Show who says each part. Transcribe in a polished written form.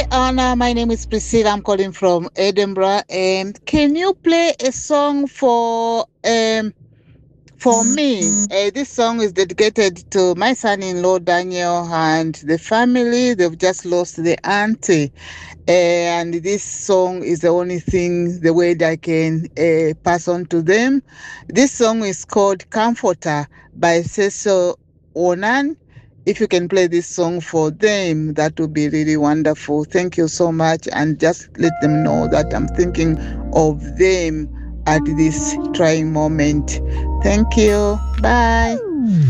Speaker 1: Hi, Anna. My name is Priscilla. I'm calling from Edinburgh. And can you play a song for me? This song is dedicated to my son-in-law Daniel and the family. They've just lost the auntie, and this song is the only thing, the word I can pass on to them. This song is called "Comforter" by Cecil Onan. If you can play this song for them, that would be really wonderful. Thank you so much. And just let them know that I'm thinking of them at this trying moment. Thank you. Bye.